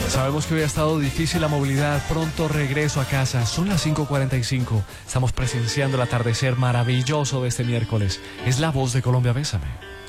Sabemos que hoy ha estado difícil la movilidad, pronto regreso a casa, son las 5:45, estamos presenciando el atardecer maravilloso de este miércoles. Es la voz de Colombia, bésame.